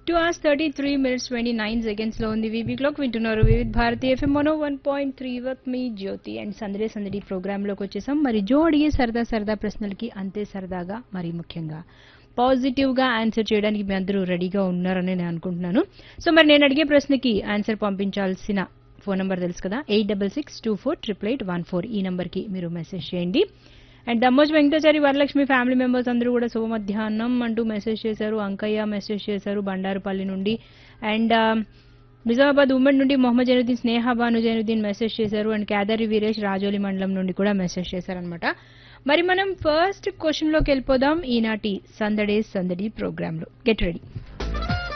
2 hours 33 minutes 29 seconds లో ఉంది VB clock. వింటున్నారు Vividh Bharati FM 101.3 with me Jyothi and సందడే సందడి ప్రోగ్రామ్ లోకి వచ్చేసాం. మరి జో అడిగే సరదా సరదా ప్రశ్నలకి అంతే సరదాగా మరి ముఖ్యంగా పాజిటివ్ గా ఆన్సర్ చేయడానికి మీ అందరూ రెడీగా ఉన్నారని నేను అనుకుంటున్నాను. సో మరి నేను అడిగే ప్రశ్నకి ఆన్సర్ పంపించాల్సిన ఫోన్ నంబర్ తెలుసు కదా, 8662488814. ఈ నంబర్ కి మీరు మెసేజ్ చేయండి. And Dammoj Venkatachari Varalakshmi family members అందరూ కూడా శుభ మధ్యాహ్నం అంటూ మెసేజ్ చేశారు. అంకయ్య మెసేజ్ చేశారు బండారుపల్లి నుండి. అండ్ నిజామాబాద్ ఉమ్మడి నుండి మొహమ్మద్ జైనుద్దీన్, స్నేహ భాను జైనుద్దీన్ మెసేజ్ చేశారు. అండ్ కేదారి వీరేష్ రాజోలి మండలం నుండి కూడా మెసేజ్ చేశారనమాట. మరి మనం ఫస్ట్ క్వశ్చన్ లోకి వెళ్ళిపోదాం ఈనాటి సందడే సందడి ప్రోగ్రామ్ లో. Get ready.